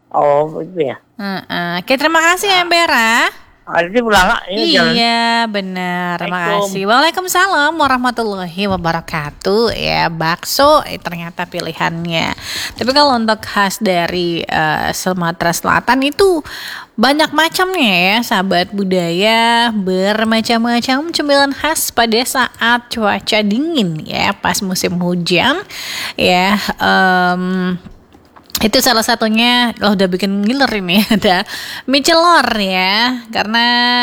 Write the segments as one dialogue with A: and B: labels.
A: Oh, itu ya.
B: Oke, terima kasih ya Bera.
A: Nanti pulang nggak? Ini jalan.
B: Iya, benar. Terima
A: Assalamualaikum.
B: kasih. Waalaikumsalam warahmatullahi wabarakatuh. Ya, bakso ternyata pilihannya. Tapi kalau untuk khas dari Sumatera Selatan itu banyak macamnya ya, sahabat budaya, bermacam-macam cemilan khas pada saat cuaca dingin ya, pas musim hujan ya. Itu salah satunya, udah bikin ngiler ini ada mie celor ya, karena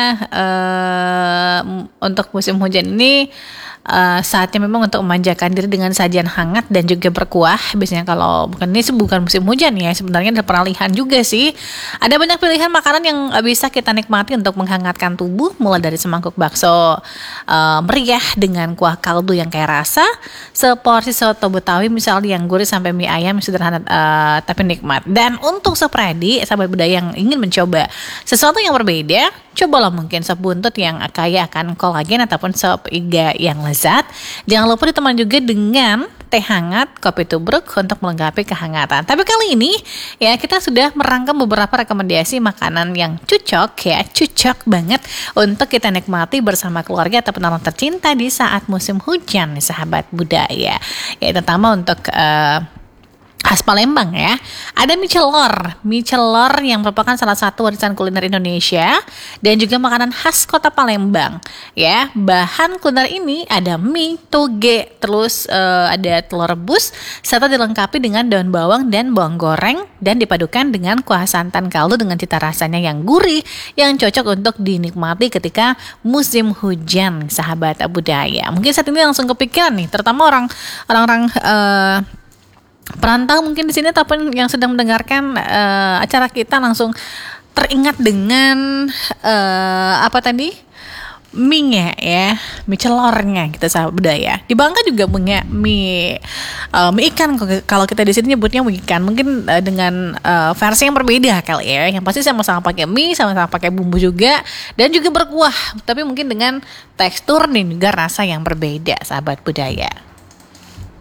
B: untuk musim hujan ini saatnya memang untuk memanjakan diri dengan sajian hangat dan juga berkuah. Biasanya kalau bukan musim hujan ya, sebenarnya ada peralihan juga sih. Ada banyak pilihan makanan yang bisa kita nikmati untuk menghangatkan tubuh, mulai dari semangkuk bakso meriah dengan kuah kaldu yang kayak rasa, seporsi soto Betawi misalnya yang gurih sampai mie ayam yang sederhana tapi nikmat. Dan untuk sop ready, sahabat budaya yang ingin mencoba sesuatu yang berbeda, cobalah mungkin sop buntut yang kaya akan kolagen ataupun sop iga yang lezat. Jangan lupa ditemani juga dengan teh hangat, kopi tubruk untuk melengkapi kehangatan. Tapi kali ini ya kita sudah merangkum beberapa rekomendasi makanan yang cocok banget untuk kita nikmati bersama keluarga ataupun orang tercinta di saat musim hujan, sahabat budaya. Ya, terutama untuk khas Palembang ya. Ada mie celor yang merupakan salah satu warisan kuliner Indonesia dan juga makanan khas kota Palembang ya. Bahan kuliner ini ada mie, toge, terus ada telur rebus serta dilengkapi dengan daun bawang dan bawang goreng dan dipadukan dengan kuah santan kaldu dengan cita rasanya yang gurih yang cocok untuk dinikmati ketika musim hujan, sahabat budaya. Mungkin saat ini langsung kepikiran nih, terutama orang-orang perantau mungkin di sini ataupun yang sedang mendengarkan acara kita langsung teringat dengan apa tadi, mie-nya ya, mie celornya gitu, sahabat budaya. Di Bangka juga punya mie ikan, kalau kita di sini nyebutnya mie ikan, mungkin dengan versi yang berbeda kali ya. Yang pasti sama-sama pakai mie, sama-sama pakai bumbu juga dan juga berkuah, tapi mungkin dengan tekstur dan juga rasa yang berbeda, sahabat budaya.